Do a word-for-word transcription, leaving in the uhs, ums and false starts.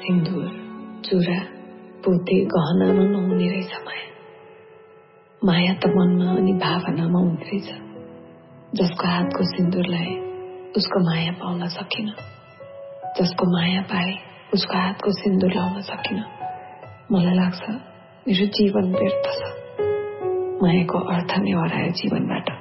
सिन्दुर चुरा पोते गहनामा नहुने रहेछ माया। माया त मनमा अनि भावनामा हुने रहेछ। जसको हातको सिन्दुरलाई उसको माया पाउन सकिन, जसको माया पाए उसको हातको सिन्दुर लाउन सकिन, मलाई लाग्छ मेरो जीवन व्यर्थ छ। मायाको अर्थ नै हरायो जीवनबाट।